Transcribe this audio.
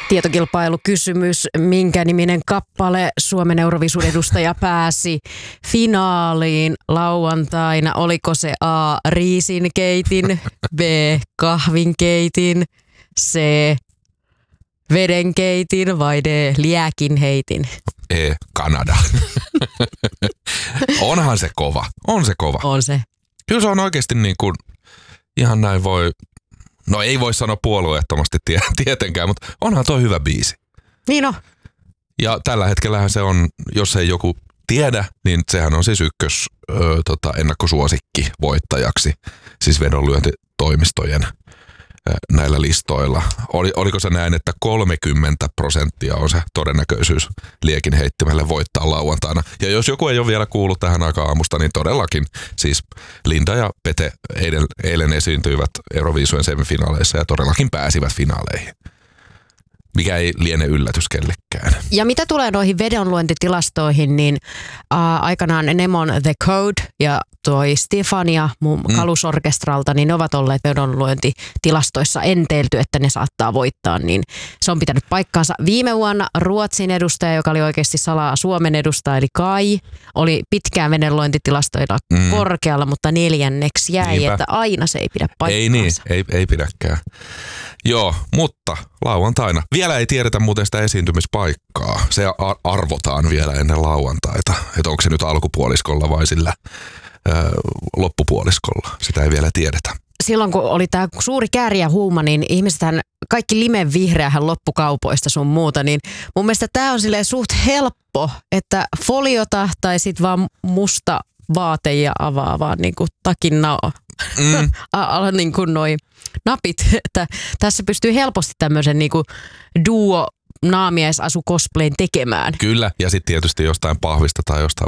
Tietokilpailukysymys. Minkä niminen kappale Suomen Euroviisun edustaja pääsi finaaliin lauantaina? Oliko se A. riisinkeitin, B. kahvinkeitin, C. vedenkeitin vai D. liekinheitin? E. Kanada. Onhan se kova. On se kova. On se. Kyllä se on oikeasti niin kuin, ihan näin voi, no ei voi sanoa puolueettomasti tietenkään, mutta onhan toi hyvä biisi. Niin on. Ja tällä hetkellähän se on, jos ei joku tiedä, niin sehän on siis ennakkosuosikki voittajaksi, siis vedonlyöntitoimistojen näillä listoilla. Oliko se näin, että 30% on se todennäköisyys liekinheittimelle voittaa lauantaina. Ja jos joku ei ole vielä kuullut tähän aikaan aamusta, niin todellakin siis Linda ja Pete eilen esiintyivät Euroviisujen semifinaaleissa ja todellakin pääsivät finaaleihin. Mikä ei liene yllätys kellekään. Ja mitä tulee noihin vedonluentitilastoihin, niin aikanaan Nemon The Code ja toi Stefania Kalusorkestralta, niin ne ovat olleet vedonluentitilastoissa enteilty, että ne saattaa voittaa, niin se on pitänyt paikkaansa. Viime vuonna Ruotsin edustaja, joka oli oikeasti salaa Suomen edustaja, eli Kai, oli pitkään vedonluentitilastoilla korkealla, mutta 4. jäi, niinpä. Että aina se ei pidä paikkaansa. Ei niin, ei pidäkään. Joo, mutta lauantaina. Vielä ei tiedetä muuten sitä esiintymispaikkaa. Se arvotaan vielä ennen lauantaita. Että onko se nyt alkupuoliskolla vai sillä loppupuoliskolla. Sitä ei vielä tiedetä. Silloin kun oli tämä suuri kääriähuuma, niin ihmisethän, kaikki limevihreähän loppukaupoista sun muuta, niin mun mielestä tämä on silleen suht helppo, että foliota tai sit vaan musta vaate ja avaa vaan niinku takin niin kuin noi napit, että tässä pystyy helposti tämmöisen niinku duo naamiesasu cosplayn tekemään. Kyllä, ja sitten tietysti jostain pahvista tai jostain